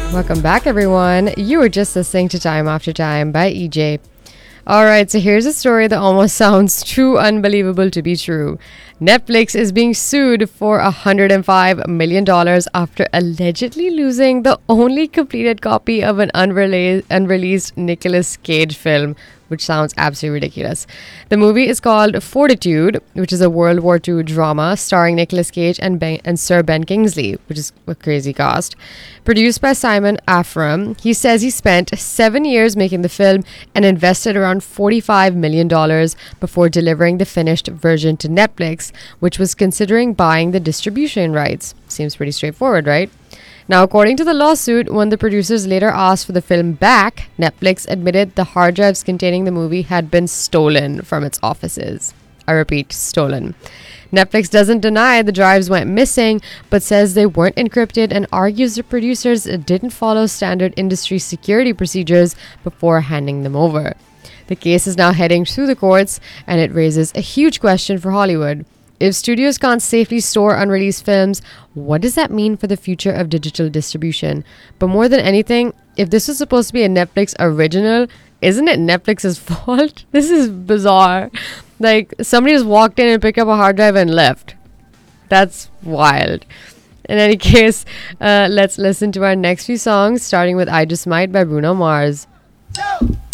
Welcome back, everyone. You were just listening to Time After Time by EJ. Alright, so here's a story that almost sounds too unbelievable to be true. Netflix is being sued for $105 million after allegedly losing the only completed copy of an unreleased Nicolas Cage film, which sounds absolutely ridiculous. The movie is called Fortitude, which is a World War II drama starring Nicolas Cage and Sir Ben Kingsley, which is a crazy cast. Produced by Simon Afram, he says he spent 7 years making the film and invested around $45 million before delivering the finished version to Netflix, which was considering buying the distribution rights. Seems pretty straightforward, right? Now, according to the lawsuit, when the producers later asked for the film back, Netflix admitted the hard drives containing the movie had been stolen from its offices. I repeat, stolen. Netflix doesn't deny the drives went missing, but says they weren't encrypted and argues the producers didn't follow standard industry security procedures before handing them over. The case is now heading through the courts, and it raises a huge question for Hollywood. If studios can't safely store unreleased films, what does that mean for the future of digital distribution? But more than anything, if this was supposed to be a Netflix original, isn't it Netflix's fault? This is bizarre. Like, somebody just walked in and picked up a hard drive and left. That's wild. In any case, let's listen to our next few songs, starting with I Just Might by Bruno Mars.